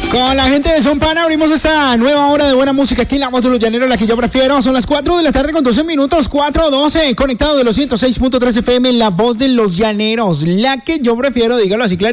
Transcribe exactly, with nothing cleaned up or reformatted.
Con la gente de Son Pana abrimos esta nueva hora de buena música aquí en La Voz de los Llaneros, la que yo prefiero. Son las cuatro de la tarde con doce minutos, cuatro doce, conectado de los ciento seis punto tres F M, La Voz de los Llaneros, la que yo prefiero, dígalo así, claro.